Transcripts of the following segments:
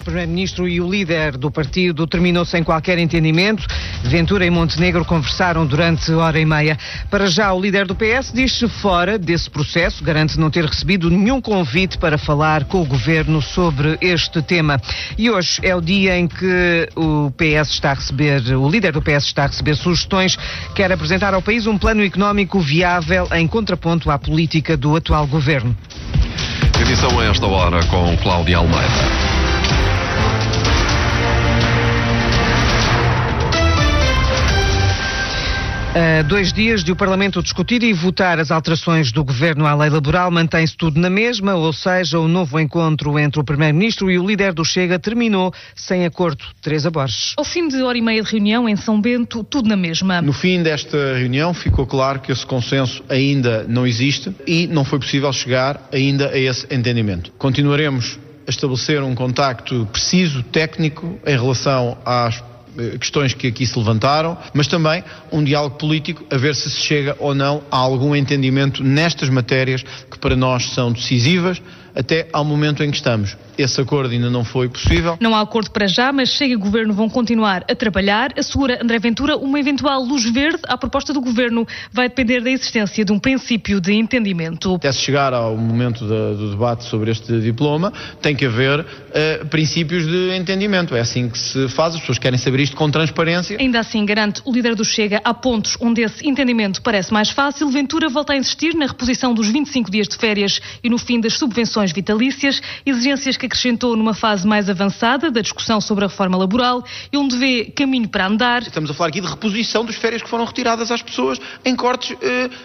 O Primeiro-Ministro e o líder do partido terminou sem qualquer entendimento. Ventura e Montenegro conversaram durante hora e meia. Para já, o líder do PS diz-se fora desse processo, garante não ter recebido nenhum convite para falar com o governo sobre este tema. E hoje é o dia em que o líder do PS está a receber sugestões, quer apresentar ao país um plano económico viável em contraponto à política do atual governo. Edição a esta hora com Cláudia Almeida. 2 dias de o Parlamento discutir e votar as alterações do Governo à lei laboral, mantém-se tudo na mesma, ou seja, o novo encontro entre o Primeiro-Ministro e o líder do Chega terminou sem acordo. Teresa Borges. Ao fim de hora e meia de reunião em São Bento, tudo na mesma. No fim desta reunião ficou claro que esse consenso ainda não existe e não foi possível chegar ainda a esse entendimento. Continuaremos a estabelecer um contacto preciso, técnico, em relação às questões que aqui se levantaram, mas também um diálogo político a ver se chega ou não a algum entendimento nestas matérias que para nós são decisivas até ao momento em que estamos. Esse acordo ainda não foi possível. Não há acordo para já, mas Chega e o Governo vão continuar a trabalhar. Assegura André Ventura, uma eventual luz verde à proposta do Governo vai depender da existência de um princípio de entendimento. Até se chegar ao momento do debate sobre este diploma, tem que haver princípios de entendimento. É assim que se faz, as pessoas querem saber isto com transparência. Ainda assim, garante o líder do Chega, há pontos onde esse entendimento parece mais fácil. Ventura volta a insistir na reposição dos 25 dias de férias e no fim das subvenções vitalícias, exigências que acrescentou numa fase mais avançada da discussão sobre a reforma laboral e onde vê caminho para andar. Estamos a falar aqui de reposição das férias que foram retiradas às pessoas em cortes,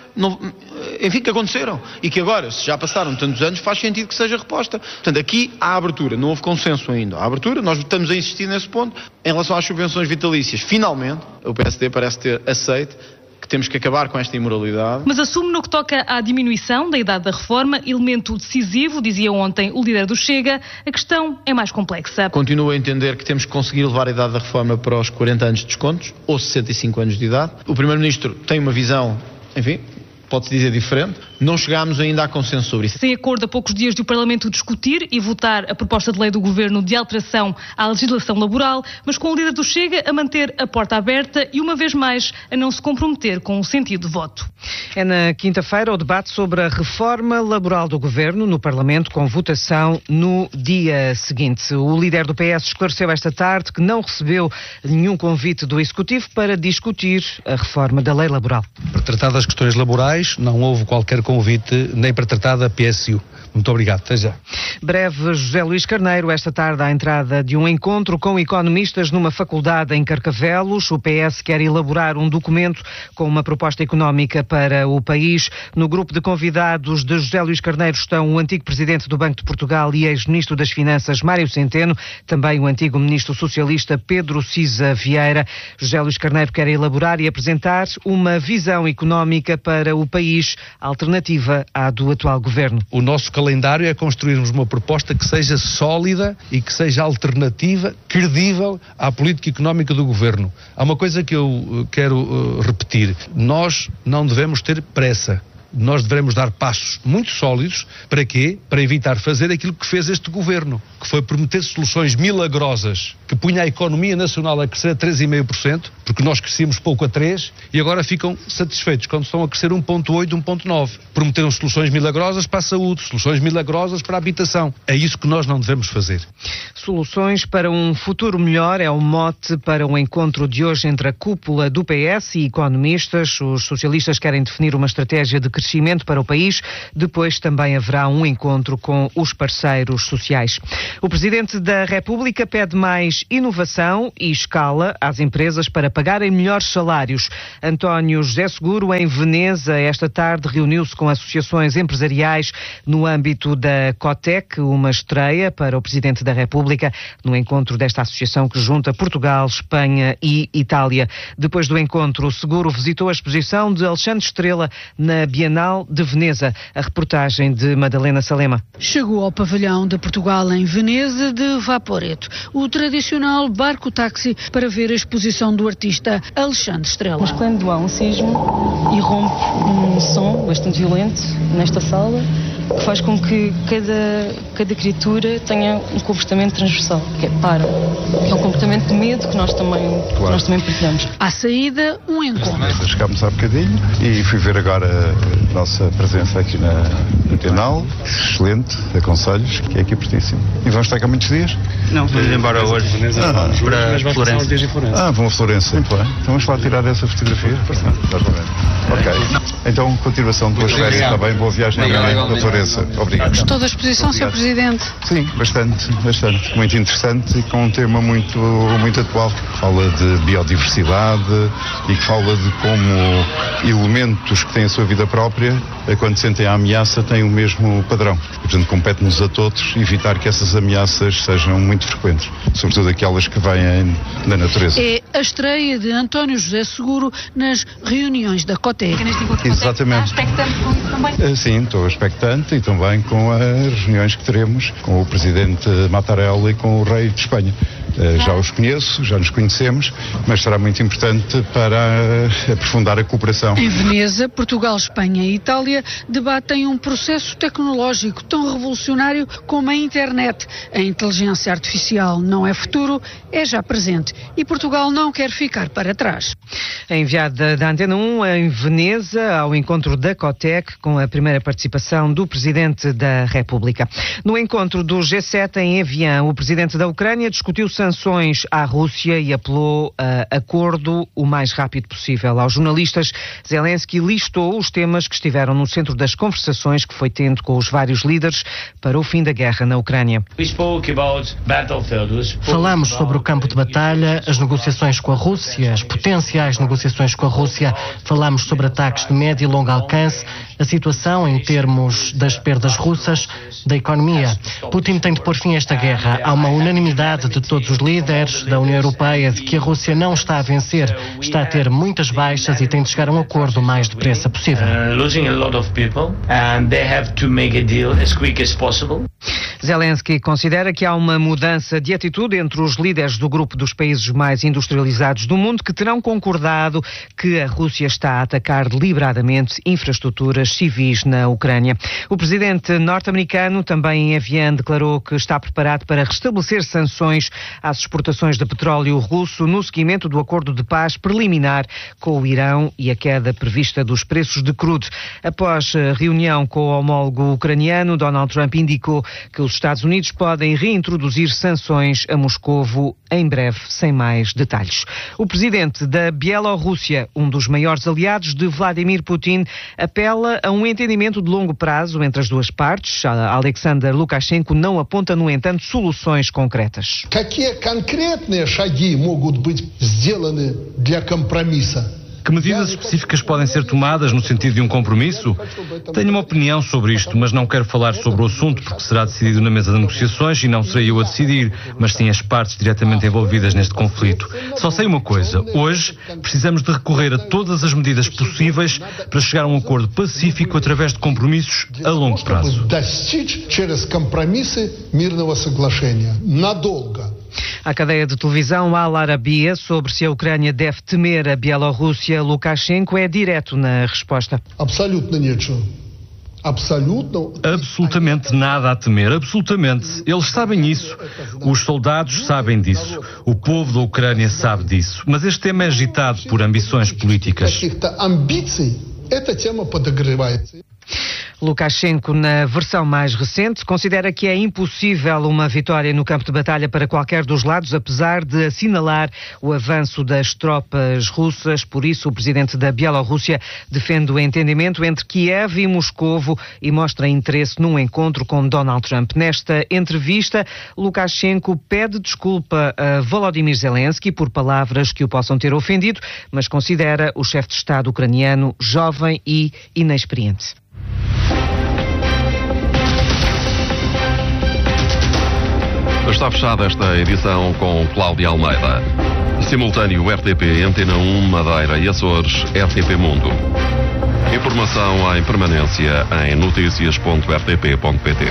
que aconteceram e que agora, se já passaram tantos anos, faz sentido que seja reposta. Portanto, aqui há abertura, não houve consenso ainda. Há abertura, nós estamos a insistir nesse ponto. Em relação às subvenções vitalícias, finalmente, o PSD parece ter aceito que temos que acabar com esta imoralidade. Mas assume no que toca à diminuição da idade da reforma, elemento decisivo, dizia ontem o líder do Chega, a questão é mais complexa. Continuo a entender que temos que conseguir levar a idade da reforma para os 40 anos de descontos, ou 65 anos de idade. O Primeiro-Ministro tem uma visão, pode-se dizer diferente. Não chegámos ainda a consenso sobre isso. Sem acordo a poucos dias de o Parlamento discutir e votar a proposta de lei do Governo de alteração à legislação laboral, mas com o líder do Chega a manter a porta aberta e, uma vez mais, a não se comprometer com o sentido de voto. É na quinta-feira o debate sobre a reforma laboral do Governo no Parlamento, com votação no dia seguinte. O líder do PS esclareceu esta tarde que não recebeu nenhum convite do Executivo para discutir a reforma da lei laboral. Para tratar das questões laborais, não houve qualquer convite nem para tratar da PSU. Muito obrigado, até já. Breve José Luís Carneiro, esta tarde à entrada de um encontro com economistas numa faculdade em Carcavelos. O PS quer elaborar um documento com uma proposta económica para o país. No grupo de convidados de José Luís Carneiro estão o antigo presidente do Banco de Portugal e ex-ministro das Finanças, Mário Centeno, também o antigo ministro socialista Pedro Cisa Vieira. José Luís Carneiro quer elaborar e apresentar uma visão económica para o país, alternativa à do atual governo. O nosso calendário é construirmos uma proposta que seja sólida e que seja alternativa, credível à política económica do governo. Há uma coisa que eu quero repetir. Nós não devemos ter pressa. Nós devemos dar passos muito sólidos. Para quê? Para evitar fazer aquilo que fez este governo, que foi prometer soluções milagrosas, que punha a economia nacional a crescer a 3,5%, porque nós crescíamos pouco a 3%, e agora ficam satisfeitos quando estão a crescer 1,8%, 1,9%. Prometeram soluções milagrosas para a saúde, soluções milagrosas para a habitação. É isso que nós não devemos fazer. Soluções para um futuro melhor é o mote para o encontro de hoje entre a cúpula do PS e economistas. Os socialistas querem definir uma estratégia de crescimento para o país. Depois também haverá um encontro com os parceiros sociais. O Presidente da República pede mais inovação e escala às empresas para pagarem melhores salários. António José Seguro, em Veneza, esta tarde reuniu-se com associações empresariais no âmbito da COTEC, uma estreia para o Presidente da República no encontro desta associação que junta Portugal, Espanha e Itália. Depois do encontro, o Seguro visitou a exposição de Alexandre Estrela na Bienal de Veneza. A reportagem de Madalena Salema. Chegou ao pavilhão de Portugal em Veneza de Vaporetto, o tradicional barco-táxi para ver a exposição do artista Alexandre Estrela. Mas quando há um sismo, irrompe um som bastante violento nesta sala que faz com que cada criatura tenha um comportamento transversal, que é paro. É um comportamento de medo que nós também partilhamos. À saída, um encontro. Chegámos há bocadinho e fui ver agora a nossa presença aqui na Bienal. Excelente, aconselho-vos, que é aqui pertíssimo. E vamos estar cá muitos dias? Não, vamos embora hoje para Florença. Vão a Florença, muito bem. Então vamos lá tirar essa fotografia. Exatamente. Ok. Então, continuação de boas férias, está bem? Boa viagem a Florença. Obrigado. Gostou da exposição, Sr. Presidente? Sim, bastante. Muito interessante e com um tema muito atual. Fala de biodiversidade e que fala de como elementos que têm a sua vida própria, quando sentem a ameaça, têm o mesmo padrão. Portanto, compete-nos a todos evitar que essas ameaças sejam muito frequentes, sobretudo aquelas que vêm da natureza. É a estreia de António José Seguro nas reuniões da COTEC. Exatamente. Está expectante com isso também? Sim, estou expectante e também com as reuniões que teremos com o Presidente Mattarella e com o Rei de Espanha. Já os conheço, já nos conhecemos, mas será muito importante para aprofundar a cooperação. Em Veneza, Portugal, Espanha e Itália debatem um processo tecnológico tão revolucionário como a internet. A inteligência artificial não é futuro, é já presente. E Portugal não quer ficar para trás. A enviada da Antena 1 em Veneza, ao encontro da COTEC, com a primeira participação do Presidente da República. No encontro do G7 em Evian, o Presidente da Ucrânia discutiu sanções à Rússia e apelou a acordo o mais rápido possível. Aos jornalistas, Zelensky listou os temas que estiveram no centro das conversações que foi tendo com os vários líderes para o fim da guerra na Ucrânia. Falamos sobre o campo de batalha, as negociações com a Rússia, as potenciais negociações com a Rússia. Falamos sobre ataques de médio e longo alcance, a situação em termos das perdas russas, da economia. Putin tem de pôr fim a esta guerra. Há uma unanimidade de todos os líderes da União Europeia de que a Rússia não está a vencer, está a ter muitas baixas e tem de chegar a um acordo o mais depressa possível. Zelensky considera que há uma mudança de atitude entre os líderes do grupo dos países mais industrializados do mundo que terão concordado que a Rússia está a atacar deliberadamente infraestruturas civis na Ucrânia. O presidente norte-americano, também em Evian, declarou que está preparado para restabelecer sanções às exportações de petróleo russo no seguimento do acordo de paz preliminar com o Irão e a queda prevista dos preços de crudo. Após a reunião com o homólogo ucraniano, Donald Trump indicou que os Estados Unidos podem reintroduzir sanções a Moscovo em breve, sem mais detalhes. O presidente da Bielorrússia, um dos maiores aliados de Vladimir Putin, apela a um entendimento de longo prazo entre as duas partes. Alexander Lukashenko não aponta, no entanto, soluções concretas. Какие конкретные шаги могут быть сделаны для компромисса? Que medidas específicas podem ser tomadas no sentido de um compromisso? Tenho uma opinião sobre isto, mas não quero falar sobre o assunto porque será decidido na mesa de negociações e não serei eu a decidir, mas sim as partes diretamente envolvidas neste conflito. Só sei uma coisa, hoje precisamos de recorrer a todas as medidas possíveis para chegar a um acordo pacífico através de compromissos a longo prazo. A cadeia de televisão Al Arabiya sobre se a Ucrânia deve temer a Bielorrússia, Lukashenko é direto na resposta. Absolutamente nada a temer, absolutamente. Eles sabem isso. Os soldados sabem disso. O povo da Ucrânia sabe disso. Mas este tema é agitado por ambições políticas. Lukashenko, na versão mais recente, considera que é impossível uma vitória no campo de batalha para qualquer dos lados, apesar de assinalar o avanço das tropas russas. Por isso, o presidente da Bielorrússia defende o entendimento entre Kiev e Moscovo e mostra interesse num encontro com Donald Trump. Nesta entrevista, Lukashenko pede desculpa a Volodymyr Zelensky por palavras que o possam ter ofendido, mas considera o chefe de Estado ucraniano jovem e inexperiente. Está fechada esta edição com Cláudia Almeida. Simultâneo RTP, Antena 1, Madeira e Açores, RTP Mundo. Informação em permanência em noticias.rtp.pt.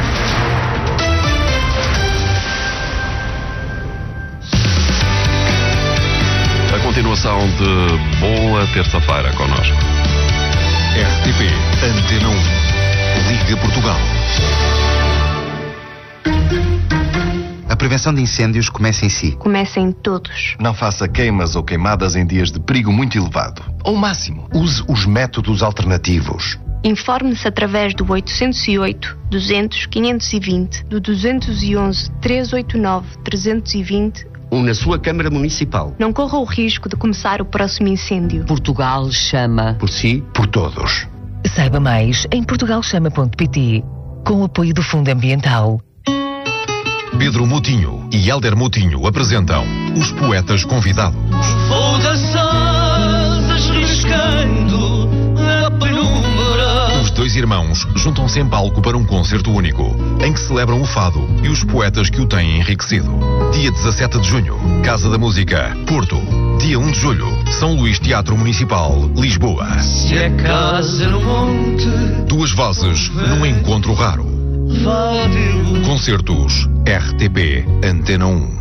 A continuação de boa terça-feira connosco. RTP, Antena 1, Liga Portugal. A prevenção de incêndios começa em si. Começa em todos. Não faça queimas ou queimadas em dias de perigo muito elevado. Ao máximo, use os métodos alternativos. Informe-se através do 808 200 520, do 211 389 320 ou na sua Câmara Municipal. Não corra o risco de começar o próximo incêndio. Portugal chama. Por si, por todos. Saiba mais em portugalchama.pt, com o apoio do Fundo Ambiental. Pedro Moutinho e Hélder Moutinho apresentam Os Poetas Convidados. Vou dançar riscando a penumbra. Os dois irmãos juntam-se em palco para um concerto único, em que celebram o fado e os poetas que o têm enriquecido. Dia 17 de junho, Casa da Música, Porto. Dia 1 de julho, São Luís Teatro Municipal, Lisboa. Se é casa no monte, duas vozes num encontro raro. Concertos RTP Antena 1.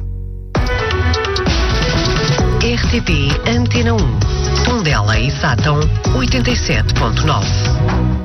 RTP Antena 1. Tondela e Sátão 87.9.